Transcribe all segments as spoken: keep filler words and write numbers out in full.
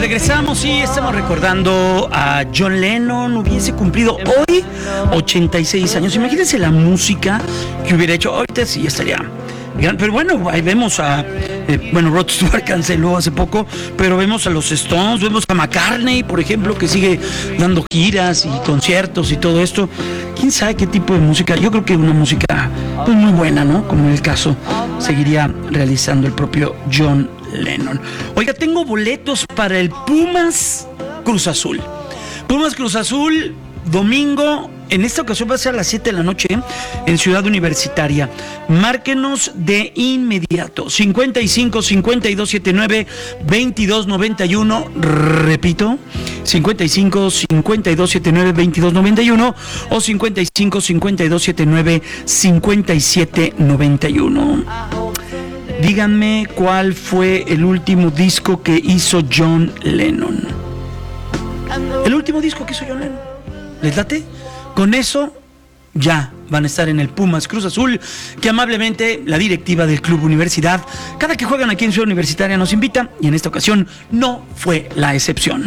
Regresamos y estamos recordando a John Lennon. Hubiese cumplido hoy ochenta y seis años. Imagínense la música que hubiera hecho. Ahorita sí estaría gran, pero bueno, ahí vemos a eh, bueno, Rod Stewart canceló hace poco, pero vemos a los Stones, vemos a McCartney, por ejemplo, que sigue dando giras y conciertos y todo esto. Quién sabe qué tipo de música. Yo creo que una música pues muy buena, ¿no? Como en el caso seguiría realizando el propio John Lennon. Oiga, tengo boletos para el Pumas Cruz Azul. Pumas Cruz Azul, domingo. En esta ocasión va a ser a las siete de la noche en Ciudad Universitaria. Márquenos de inmediato. cincuenta y cinco, cincuenta y dos setenta y nueve, veintidós noventa y uno. Repito, cincuenta y cinco, cincuenta y dos setenta y nueve, veintidós noventa y uno o cincuenta y cinco, cincuenta y dos setenta y nueve, cincuenta y siete noventa y uno. Díganme cuál fue el último disco que hizo John Lennon. El último disco que hizo John Lennon. ¿Les late? Con eso ya van a estar en el Pumas Cruz Azul, que amablemente la directiva del Club Universidad, cada que juegan aquí en Ciudad Universitaria, nos invita, y en esta ocasión no fue la excepción.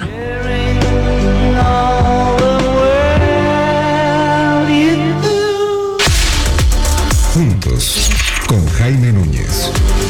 Juntos, con Jaime Núñez.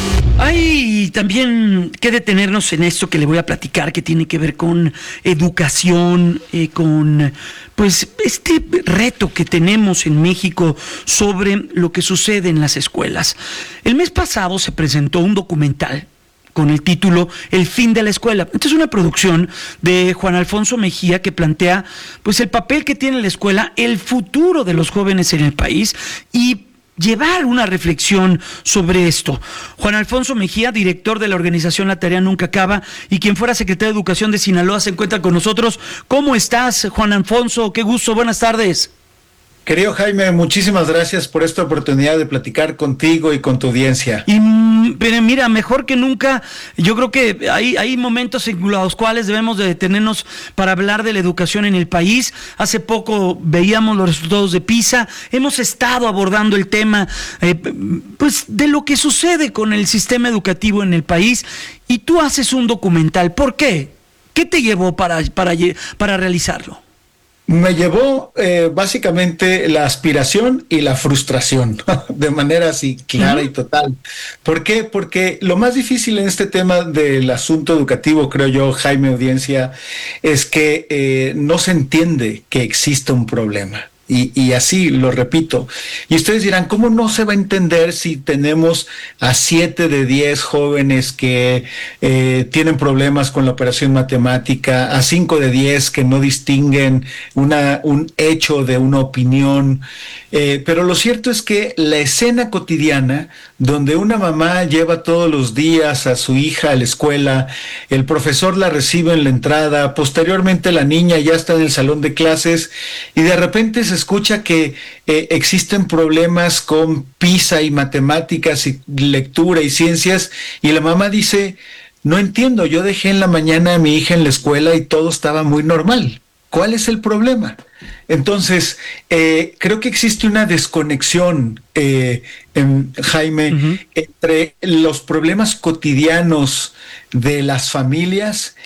Hay también que detenernos en esto que le voy a platicar, que tiene que ver con educación, eh, con pues este reto que tenemos en México sobre lo que sucede en las escuelas. El mes pasado se presentó un documental con el título El fin de la escuela. Esta es una producción de Juan Alfonso Mejía que plantea pues el papel que tiene la escuela, el futuro de los jóvenes en el país y llevar una reflexión sobre esto. Juan Alfonso Mejía, director de la organización La Tarea Nunca Acaba y quien fuera secretario de Educación de Sinaloa, se encuentra con nosotros. ¿Cómo estás, Juan Alfonso? Qué gusto, buenas tardes. Querido Jaime, muchísimas gracias por esta oportunidad de platicar contigo y con tu audiencia. Y pero mira, mejor que nunca, yo creo que hay, hay momentos en los cuales debemos de detenernos para hablar de la educación en el país. Hace poco veíamos los resultados de PISA, hemos estado abordando el tema eh, pues de lo que sucede con el sistema educativo en el país, y tú haces un documental. ¿Por qué? ¿Qué te llevó para, para, para realizarlo? Me llevó eh, básicamente la aspiración y la frustración, de manera así clara uh-huh. y total. ¿Por qué? Porque lo más difícil en este tema del asunto educativo, creo yo, Jaime, audiencia, es que eh, no se entiende que exista un problema. Y, y así lo repito. Y ustedes dirán, ¿cómo no se va a entender si tenemos a siete de diez jóvenes que eh, tienen problemas con la operación matemática, a cinco de diez que no distinguen una, un hecho de una opinión? Eh, pero lo cierto es que la escena cotidiana, donde una mamá lleva todos los días a su hija a la escuela, el profesor la recibe en la entrada, posteriormente la niña ya está en el salón de clases y de repente se escucha que eh, existen problemas con PISA y matemáticas y lectura y ciencias, y la mamá dice, no entiendo, yo dejé en la mañana a mi hija en la escuela y todo estaba muy normal. ¿Cuál es el problema? Entonces, eh, creo que existe una desconexión, eh, en, Jaime, uh-huh. entre los problemas cotidianos de las familias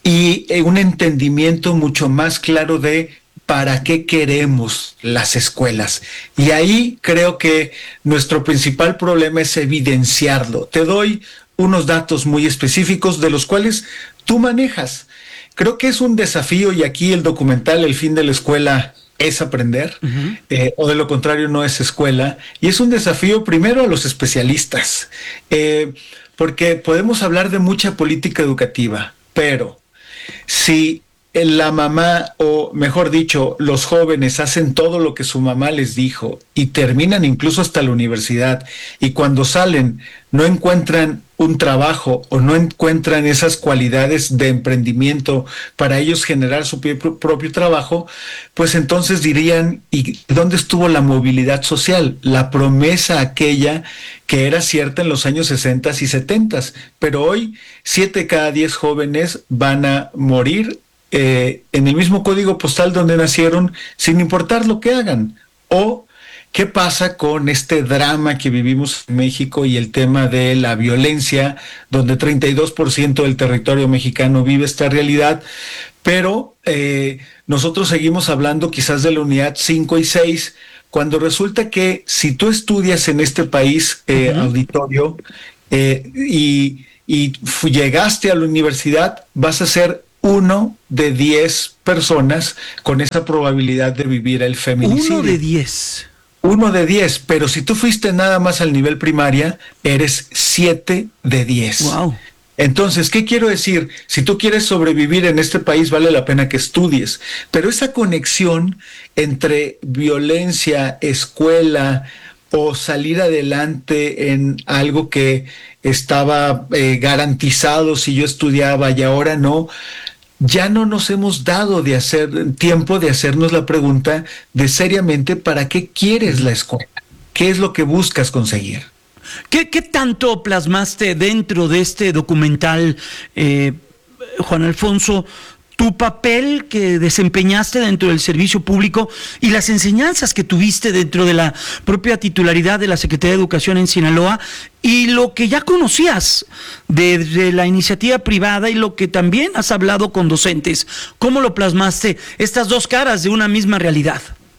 y eh, un entendimiento mucho más claro de ¿para qué queremos las escuelas? Y ahí creo que nuestro principal problema es evidenciarlo. Te doy unos datos muy específicos de los cuales tú manejas. Creo que es un desafío, y aquí el documental El fin de la escuela es aprender, uh-huh. eh, o de lo contrario no es escuela, y es un desafío primero a los especialistas, eh, porque podemos hablar de mucha política educativa, pero si la mamá, o mejor dicho, los jóvenes hacen todo lo que su mamá les dijo y terminan incluso hasta la universidad, y cuando salen no encuentran un trabajo o no encuentran esas cualidades de emprendimiento para ellos generar su propio, propio trabajo, pues entonces dirían, ¿y dónde estuvo la movilidad social? La promesa aquella que era cierta en los años sesenta y setenta, pero hoy siete de cada diez jóvenes van a morir Eh, en el mismo código postal donde nacieron, sin importar lo que hagan, o ¿qué pasa con este drama que vivimos en México y el tema de la violencia, donde treinta y dos por ciento del territorio mexicano vive esta realidad? Pero eh, nosotros seguimos hablando quizás de la unidad cinco y seis, cuando resulta que si tú estudias en este país, eh, uh-huh. auditorio, eh, y, y llegaste a la universidad, vas a ser uno de diez personas con esa probabilidad de vivir el feminicidio. Uno de diez. Uno de diez, pero si tú fuiste nada más al nivel primaria, eres siete de diez. Wow. Entonces, ¿qué quiero decir? Si tú quieres sobrevivir en este país, vale la pena que estudies. Pero esa conexión entre violencia, escuela o salir adelante en algo que estaba eh, garantizado si yo estudiaba y ahora no, ya no nos hemos dado de hacer tiempo de hacernos la pregunta de seriamente ¿para qué quieres la escuela? ¿Qué es lo que buscas conseguir? ¿Qué, qué tanto plasmaste dentro de este documental, eh, Juan Alfonso, tu papel que desempeñaste dentro del servicio público y las enseñanzas que tuviste dentro de la propia titularidad de la Secretaría de Educación en Sinaloa y lo que ya conocías de, de la iniciativa privada y lo que también has hablado con docentes? ¿Cómo lo plasmaste, estas dos caras de una misma realidad?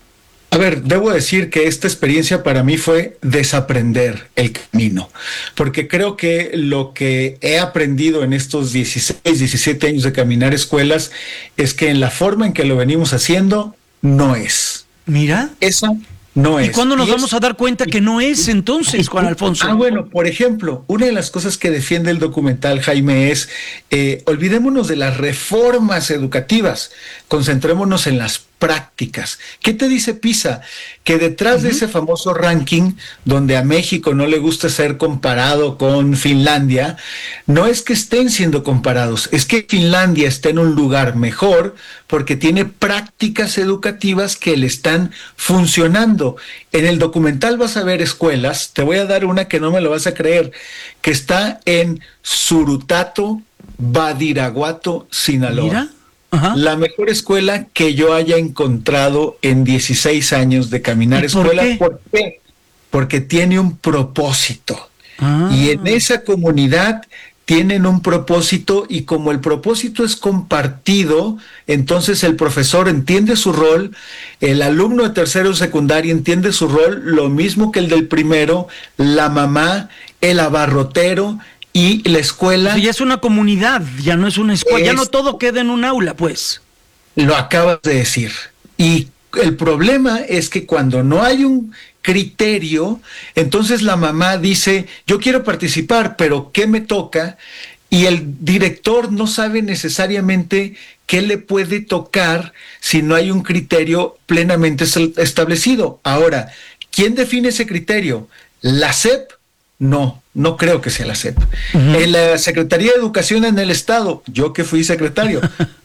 A ver, debo decir que esta experiencia para mí fue desaprender el camino, porque creo que lo que he aprendido en estos dieciséis, diecisiete años de caminar escuelas es que en la forma en que lo venimos haciendo, no es. Mira. Esa no es. ¿Y cuándo nos y vamos es, a dar cuenta que no es entonces, Juan Alfonso? Ah, bueno, por ejemplo, una de las cosas que defiende el documental, Jaime, es eh, olvidémonos de las reformas educativas, concentrémonos en las prácticas. ¿Qué te dice PISA? Que detrás uh-huh. de ese famoso ranking, donde a México no le gusta ser comparado con Finlandia, no es que estén siendo comparados, es que Finlandia está en un lugar mejor porque tiene prácticas educativas que le están funcionando. En el documental vas a ver escuelas, te voy a dar una que no me lo vas a creer, que está en Surutato, Badiraguato, Sinaloa. Mira. Ajá. La mejor escuela que yo haya encontrado en dieciséis años de caminar escuela. ¿Por qué? ¿Por qué? Porque tiene un propósito. Ah. Y en esa comunidad tienen un propósito y como el propósito es compartido, entonces el profesor entiende su rol, el alumno de tercero o secundaria entiende su rol, lo mismo que el del primero, la mamá, el abarrotero, y la escuela... O sea, ya es una comunidad, ya no es una escuela, es, ya no todo queda en un aula, pues. Lo acabas de decir. Y el problema es que cuando no hay un criterio, entonces la mamá dice, yo quiero participar, pero ¿qué me toca? Y el director no sabe necesariamente qué le puede tocar si no hay un criterio plenamente establecido. Ahora, ¿quién define ese criterio? ¿La S E P? No, no creo que sea la S E P. Uh-huh. En la Secretaría de Educación en el Estado, yo que fui secretario,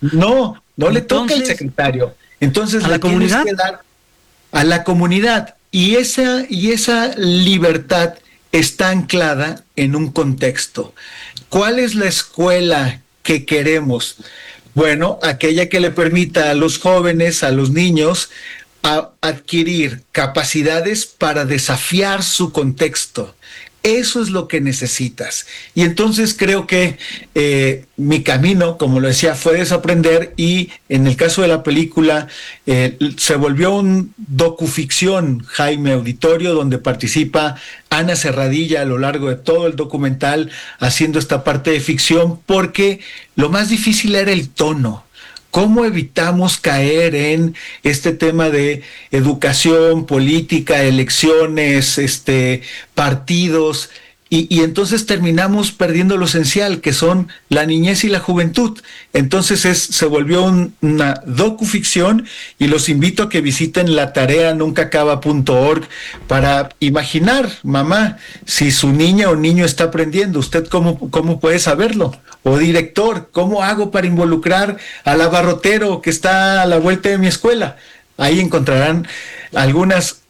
no, no le toca al secretario. Entonces, ¿a la comunidad? Que dar a la comunidad. Y esa, y esa libertad está anclada en un contexto. ¿Cuál es la escuela que queremos? Bueno, aquella que le permita a los jóvenes, a los niños, a adquirir capacidades para desafiar su contexto. Eso es lo que necesitas. Y entonces creo que eh, mi camino, como lo decía, fue desaprender y en el caso de la película eh, se volvió un docuficción, Jaime, auditorio, donde participa Ana Serradilla a lo largo de todo el documental haciendo esta parte de ficción, porque lo más difícil era el tono. ¿Cómo evitamos caer en este tema de educación, política, elecciones, este, partidos? Y, y entonces terminamos perdiendo lo esencial, que son la niñez y la juventud. Entonces es, se volvió un, una docuficción y los invito a que visiten la tarea nunca acaba punto org para imaginar, mamá, si su niña o niño está aprendiendo, ¿usted cómo, cómo puede saberlo? O director, ¿cómo hago para involucrar al abarrotero que está a la vuelta de mi escuela? Ahí encontrarán algunas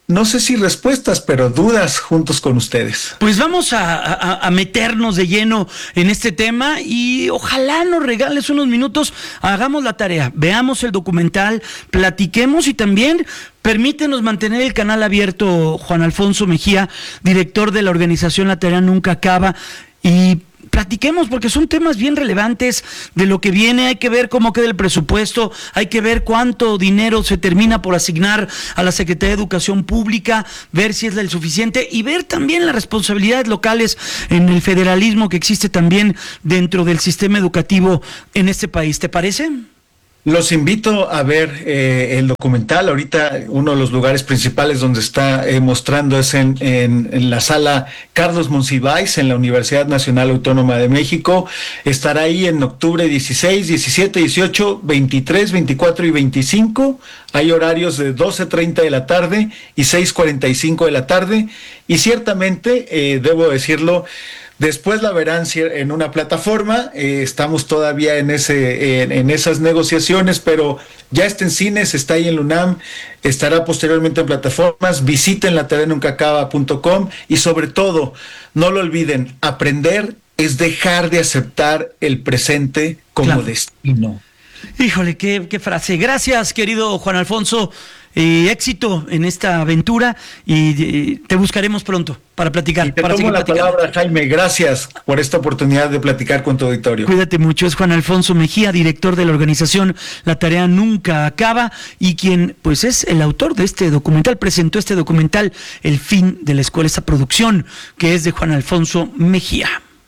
no sé si respuestas, pero dudas juntos con ustedes. Pues vamos a, a, a meternos de lleno en este tema y ojalá nos regales unos minutos, hagamos la tarea, veamos el documental, platiquemos y también permítenos mantener el canal abierto, Juan Alfonso Mejía, director de la organización La Tarea Nunca Acaba, y platiquemos porque son temas bien relevantes de lo que viene. Hay que ver cómo queda el presupuesto, hay que ver cuánto dinero se termina por asignar a la Secretaría de Educación Pública, ver si es el suficiente y ver también las responsabilidades locales en el federalismo que existe también dentro del sistema educativo en este país. ¿Te parece? Los invito a ver eh, el documental. Ahorita uno de los lugares principales donde está eh, mostrando es en, en, en la sala Carlos Monsiváis en la Universidad Nacional Autónoma de México. Estará ahí en octubre dieciséis, diecisiete, dieciocho, veintitrés, veinticuatro y veinticinco. Hay horarios de doce treinta de la tarde y seis cuarenta y cinco de la tarde. Y ciertamente, eh, debo decirlo, después la verán en una plataforma, eh, estamos todavía en ese en, en esas negociaciones, pero ya está en cines, está ahí en la UNAM, estará posteriormente en plataformas. Visiten la tarea nunca acaba punto com y sobre todo, no lo olviden, aprender es dejar de aceptar el presente como claro. destino. Híjole, qué, qué frase. Gracias, querido Juan Alfonso. Eh, éxito en esta aventura y eh, te buscaremos pronto para platicar. Y te para tomo la platicando. palabra, Jaime. Gracias por esta oportunidad de platicar con tu auditorio. Cuídate mucho. Es Juan Alfonso Mejía, director de la organización La Tarea Nunca Acaba y quien pues es el autor de este documental, presentó este documental El Fin de la Escuela, esta producción que es de Juan Alfonso Mejía.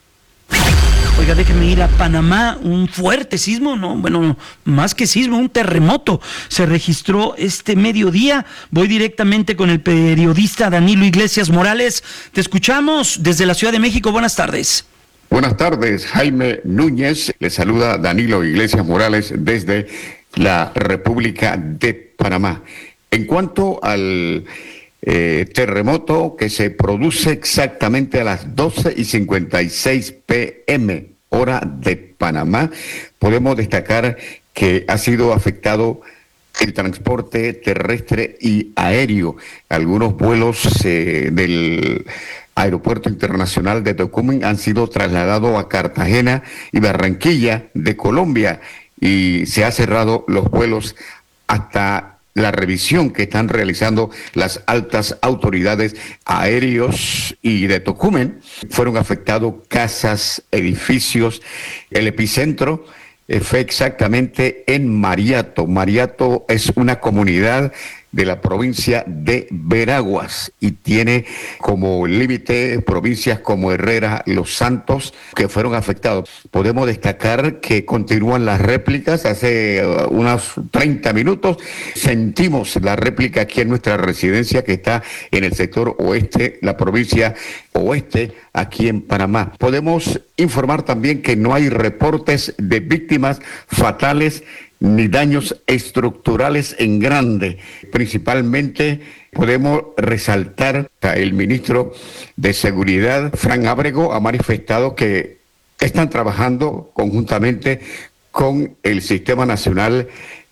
Oiga, déjeme ir a Panamá. Un fuerte sismo, no, bueno, más que sismo, un terremoto se registró este mediodía. Voy directamente con el periodista Danilo Iglesias Morales. Te escuchamos desde la Ciudad de México. Buenas tardes. Buenas tardes, Jaime Núñez. Le saluda Danilo Iglesias Morales desde la República de Panamá. En cuanto al Eh, terremoto que se produce exactamente a las doce y cincuenta y seis pm, hora de Panamá, podemos destacar que ha sido afectado el transporte terrestre y aéreo. Algunos vuelos eh, del Aeropuerto Internacional de Tocumen han sido trasladados a Cartagena y Barranquilla de Colombia y se han cerrado los vuelos hasta la revisión que están realizando las altas autoridades aéreos y de Tocumen. Fueron afectados casas, edificios. El epicentro eh, fue exactamente en Mariato. Mariato es una comunidad de la provincia de Veraguas y tiene como límite provincias como Herrera, Los Santos, que fueron afectados. Podemos destacar que continúan las réplicas. Hace uh, unos treinta minutos sentimos la réplica aquí en nuestra residencia que está en el sector oeste, la provincia oeste, aquí en Panamá. Podemos informar también que no hay reportes de víctimas fatales ni daños estructurales en grande. Principalmente podemos resaltar que el ministro de Seguridad, Fran Ábrego, ha manifestado que están trabajando conjuntamente con el Sistema Nacional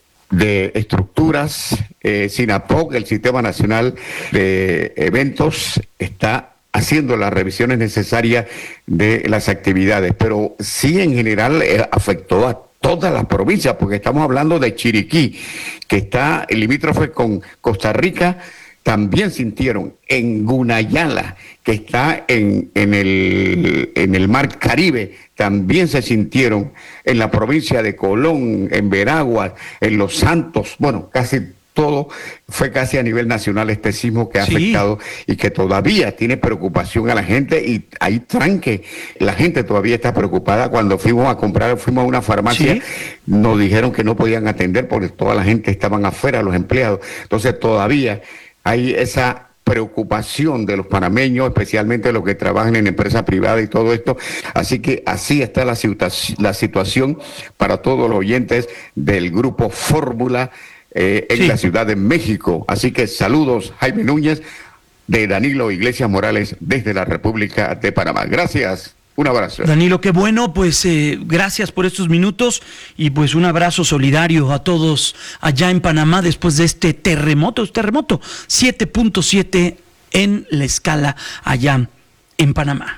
de Estructuras, eh, SINAPOC, el Sistema Nacional de Eventos, está haciendo las revisiones necesarias de las actividades, pero sí en general eh, afectó a todas las provincias, porque estamos hablando de Chiriquí, que está limítrofe con Costa Rica, también sintieron. En Gunayala, que está en, en, el, en el Mar Caribe, también se sintieron. En la provincia de Colón, en Veraguas, en Los Santos, bueno, casi todo fue casi a nivel nacional este sismo que ha sí. afectado y que todavía tiene preocupación a la gente y hay tranque. La gente todavía está preocupada. Cuando fuimos a comprar, fuimos a una farmacia, ¿sí? nos dijeron que no podían atender porque toda la gente estaban afuera, los empleados. Entonces todavía hay esa preocupación de los panameños, especialmente los que trabajan en empresas privadas y todo esto. Así que así está la, situa- la situación para todos los oyentes del grupo Fórmula Eh, en sí. la Ciudad de México. Así que saludos, Jaime Núñez, de Danilo Iglesias Morales, desde la República de Panamá. Gracias. Un abrazo. Danilo, qué bueno, pues eh, gracias por estos minutos y pues un abrazo solidario a todos allá en Panamá después de este terremoto, este terremoto siete punto siete en la escala allá en Panamá.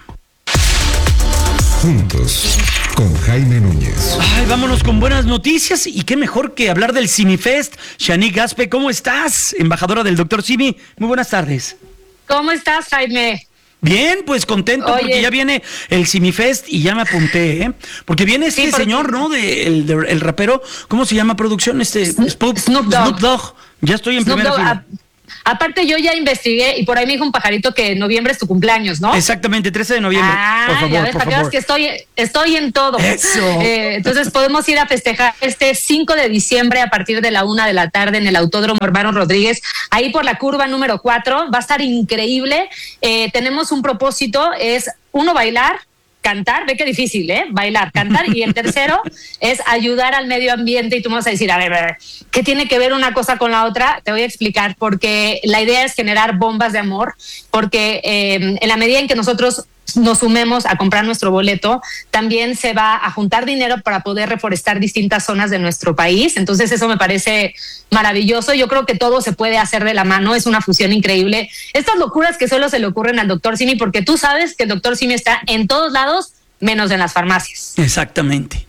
Juntos, con Jaime Núñez. Ay, vámonos con buenas noticias y qué mejor que hablar del CIMIFest. Shanique Gaspe, ¿cómo estás? Embajadora del doctor Simi, muy buenas tardes. ¿Cómo estás, Jaime? Bien, pues contento. Oye, porque ya viene el CIMIFest y ya me apunté, ¿eh? Porque viene este sí, porque... señor, ¿no? De, el, de, el rapero, ¿cómo se llama producción? Este Snoop, Snoop Dogg. Snoop Dogg. Ya estoy en Snoop primera Dogg, fila. A... Aparte, yo ya investigué y por ahí me dijo un pajarito que noviembre es tu cumpleaños, ¿no? Exactamente, trece de noviembre. Ah, por favor, ya ves, por para que favor. veas que estoy, estoy en todo. Eso. Eh, entonces podemos ir a festejar este cinco de diciembre a partir de la una de la tarde en el Autódromo Hermano Rodríguez, ahí por la curva número cuatro. Va a estar increíble. Eh, tenemos un propósito, es uno, bailar, cantar, ve qué difícil, ¿eh? Bailar, cantar. Y el tercero es ayudar al medio ambiente. Y tú me vas a decir, a ver, a ver, ¿qué tiene que ver una cosa con la otra? Te voy a explicar, porque la idea es generar bombas de amor, porque eh, en la medida en que nosotros nos sumemos a comprar nuestro boleto, también se va a juntar dinero para poder reforestar distintas zonas de nuestro país. Entonces eso me parece maravilloso. Yo creo que todo se puede hacer de la mano, es una fusión increíble. Estas locuras que solo se le ocurren al doctor Simi, porque tú sabes que el doctor Simi está en todos lados, menos en las farmacias. Exactamente.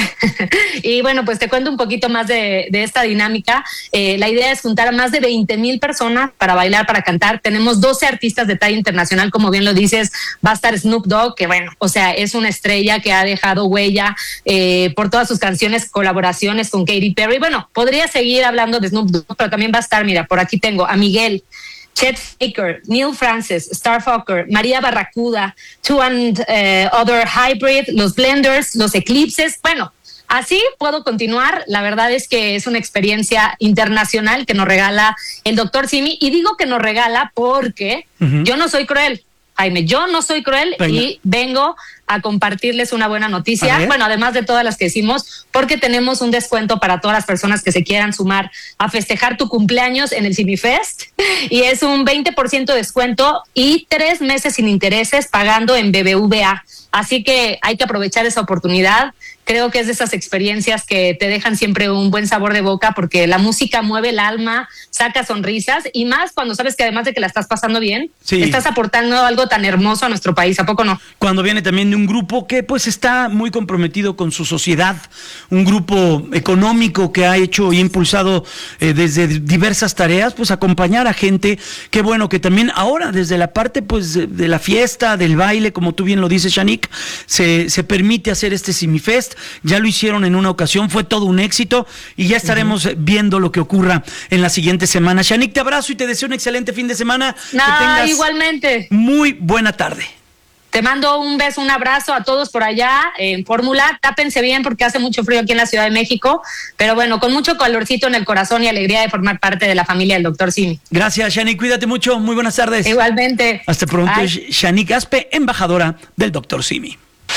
Y bueno, pues te cuento un poquito más de, de esta dinámica. Eh, la idea es juntar a más de veinte mil personas para bailar, para cantar. Tenemos doce artistas de talla internacional, como bien lo dices. Va a estar Snoop Dogg, que bueno, o sea, es una estrella que ha dejado huella eh, por todas sus canciones, colaboraciones con Katy Perry. Bueno, podría seguir hablando de Snoop Dogg, pero también va a estar, mira, por aquí tengo a Miguel, Chet Faker, Neil Francis, Starfucker, María Barracuda, Two and uh, Other Hybrid, los Blenders, los Eclipses. Bueno, así puedo continuar. La verdad es que es una experiencia internacional que nos regala el doctor Simi. Y digo que nos regala porque uh-huh. yo no soy cruel, Jaime, yo no soy cruel. Venga. Y vengo a compartirles una buena noticia, bueno, además de todas las que hicimos, porque tenemos un descuento para todas las personas que se quieran sumar a festejar tu cumpleaños en el CIMIFest, y es un veinte por ciento de descuento y tres meses sin intereses pagando en B B V A. Así que hay que aprovechar esa oportunidad. Creo que es de esas experiencias que te dejan siempre un buen sabor de boca, porque la música mueve el alma, saca sonrisas, y más cuando sabes que además de que la estás pasando bien, sí, estás aportando algo tan hermoso a nuestro país. ¿A poco no? Cuando viene también de un grupo que pues está muy comprometido con su sociedad, un grupo económico que ha hecho y impulsado eh, desde diversas tareas, pues acompañar a gente. Qué bueno que también ahora desde la parte pues de, de la fiesta, del baile, como tú bien lo dices, Shanique, se, se permite hacer este CIMIFest. Ya lo hicieron en una ocasión, fue todo un éxito, y ya estaremos uh-huh. viendo lo que ocurra en la siguiente semana. Shanique, te abrazo y te deseo un excelente fin de semana. No, que tengas igualmente. Muy buena tarde. Te mando un beso, un abrazo a todos por allá en Fórmula. Tápense bien porque hace mucho frío aquí en la Ciudad de México, pero bueno, con mucho calorcito en el corazón y alegría de formar parte de la familia del doctor Simi. Gracias, Shanique, cuídate mucho, muy buenas tardes. Igualmente. Hasta pronto. Bye. Shanique Gaspe, embajadora del doctor Simi.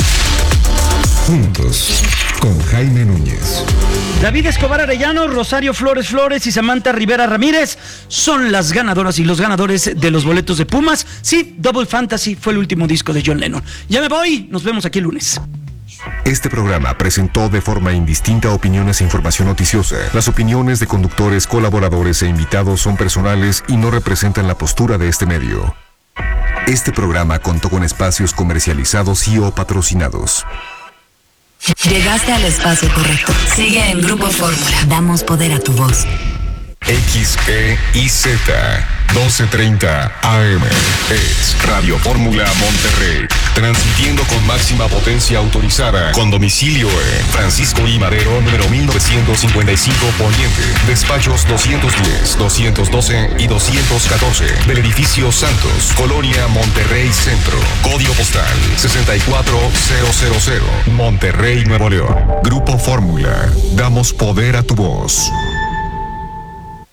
Juntos, con Jaime Núñez. David Escobar Arellano, Rosario Flores Flores y Samantha Rivera Ramírez son las ganadoras y los ganadores de los boletos de Pumas. Sí, Double Fantasy fue el último disco de John Lennon. Ya me voy, nos vemos aquí el lunes. Este programa presentó de forma indistinta opiniones e información noticiosa. Las opiniones de conductores, colaboradores e invitados son personales y no representan la postura de este medio. Este programa contó con espacios comercializados y o patrocinados. Llegaste al espacio correcto. Sigue en Grupo Fórmula. Damos poder a tu voz. X E I Z doce treinta A M es Radio Fórmula Monterrey, transmitiendo con máxima potencia autorizada, con domicilio en Francisco I. Madero, número mil novecientos cincuenta y cinco, Poniente, despachos doscientos diez, doscientos doce y doscientos catorce, del edificio Santos, Colonia Monterrey Centro, código postal sesenta y cuatro mil, Monterrey, Nuevo León. Grupo Fórmula, damos poder a tu voz.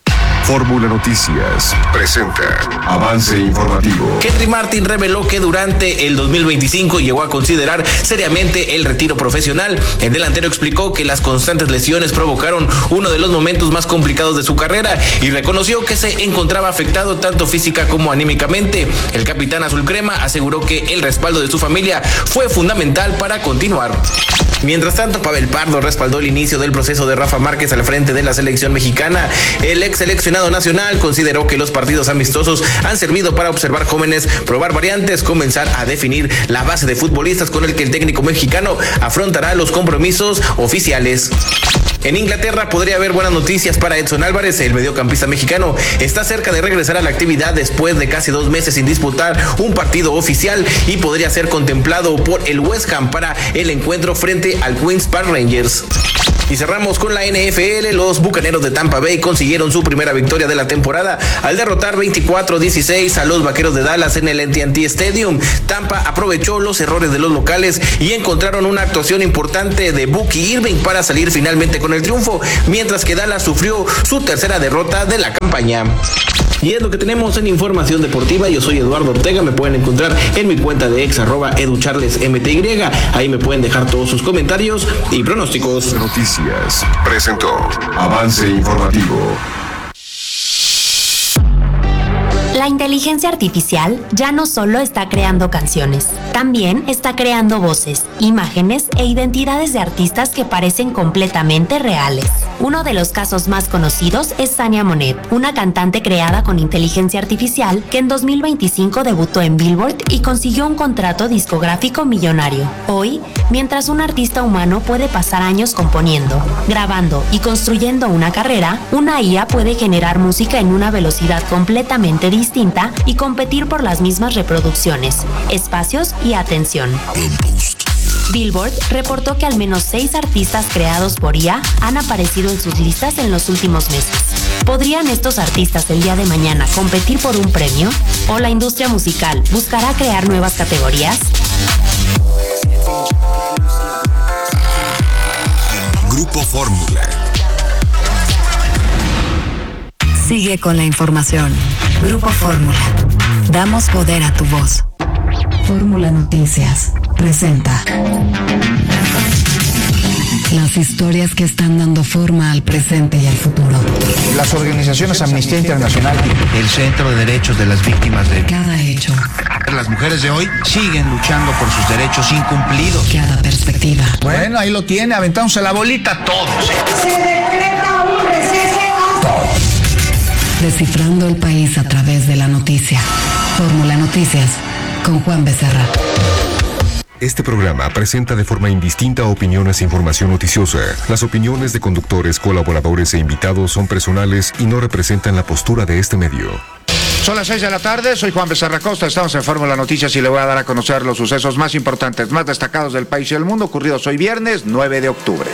Fórmula Noticias presenta Avance Informativo. Henry Martin reveló que durante el dos mil veinticinco llegó a considerar seriamente el retiro profesional. El delantero explicó que las constantes lesiones provocaron uno de los momentos más complicados de su carrera y reconoció que se encontraba afectado tanto física como anímicamente. El capitán azul crema aseguró que el respaldo de su familia fue fundamental para continuar. Mientras tanto, Pavel Pardo respaldó el inicio del proceso de Rafa Márquez al frente de la selección mexicana. El ex seleccionado nacional consideró que los partidos amistosos han servido para observar jóvenes, probar variantes, comenzar a definir la base de futbolistas con el que el técnico mexicano afrontará los compromisos oficiales. En Inglaterra podría haber buenas noticias para Edson Álvarez. El mediocampista mexicano está cerca de regresar a la actividad después de casi dos meses sin disputar un partido oficial y podría ser contemplado por el West Ham para el encuentro frente al Queens Park Rangers. Y cerramos con la N F L. Los Bucaneros de Tampa Bay consiguieron su primera victoria de la temporada al derrotar veinticuatro a dieciséis a los Vaqueros de Dallas en el A T and T Stadium. Tampa aprovechó los errores de los locales y encontraron una actuación importante de Bucky Irving para salir finalmente con el triunfo, mientras que Dallas sufrió su tercera derrota de la campaña. Y es lo que tenemos en Información Deportiva. Yo soy Eduardo Ortega, me pueden encontrar en mi cuenta de ex arroba educharlesmty. Ahí me pueden dejar todos sus comentarios y pronósticos. Noticias presentó Avance Informativo. La inteligencia artificial ya no solo está creando canciones, también está creando voces, imágenes e identidades de artistas que parecen completamente reales. Uno de los casos más conocidos es Sania Monet, una cantante creada con inteligencia artificial que en dos mil veinticinco debutó en Billboard y consiguió un contrato discográfico millonario. Hoy, mientras un artista humano puede pasar años componiendo, grabando y construyendo una carrera, una I A puede generar música en una velocidad completamente distinta distinta y competir por las mismas reproducciones, espacios y atención. Billboard reportó que al menos seis artistas creados por I A han aparecido en sus listas en los últimos meses. ¿Podrían estos artistas el día de mañana competir por un premio? ¿O la industria musical buscará crear nuevas categorías? Grupo Fórmula. Sigue con la información. Grupo Fórmula. Damos poder a tu voz. Fórmula Noticias presenta las historias que están dando forma al presente y al futuro. Las organizaciones Amnistía Internacional, el Centro de Derechos de las Víctimas de cada hecho. Las mujeres de hoy siguen luchando por sus derechos incumplidos. Cada perspectiva. Bueno, ahí lo tiene, aventándose la bolita todos. Se decreta un receso. Todos. Descifrando el país a través de la noticia. Fórmula Noticias con Juan Becerra. Este programa presenta de forma indistinta opiniones e información noticiosa. Las opiniones de conductores, colaboradores e invitados son personales y no representan la postura de este medio. Son las seis de la tarde, soy Juan Becerra Costa, estamos en Fórmula Noticias y le voy a dar a conocer los sucesos más importantes, más destacados del país y del mundo, ocurridos hoy viernes nueve de octubre.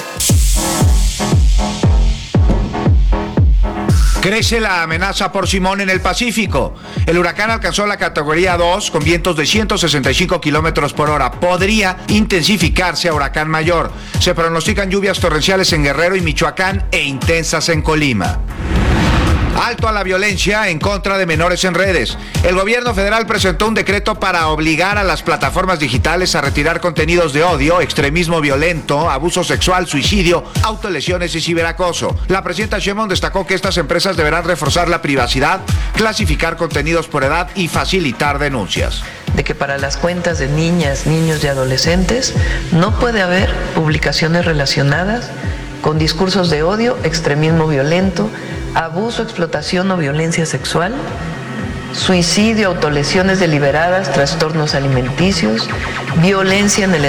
Crece la amenaza por Simón en el Pacífico. El huracán alcanzó la categoría dos con vientos de ciento sesenta y cinco kilómetros por hora. Podría intensificarse a huracán mayor. Se pronostican lluvias torrenciales en Guerrero y Michoacán e intensas en Colima. Alto a la violencia en contra de menores en redes. El gobierno federal presentó un decreto para obligar a las plataformas digitales a retirar contenidos de odio, extremismo violento, abuso sexual, suicidio, autolesiones y ciberacoso. La presidenta Sheinbaum destacó que estas empresas deberán reforzar la privacidad, clasificar contenidos por edad y facilitar denuncias. De que para las cuentas de niñas, niños y adolescentes no puede haber publicaciones relacionadas con discursos de odio, extremismo violento, abuso, explotación o violencia sexual, suicidio, autolesiones deliberadas, trastornos alimenticios, violencia en el